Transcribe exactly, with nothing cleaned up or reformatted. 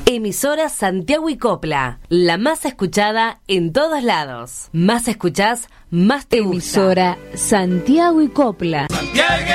Emisora Santiago y Copla, la más escuchada en todos lados. Más escuchás, más te gusta. Emisora Santiago y Copla. Santiago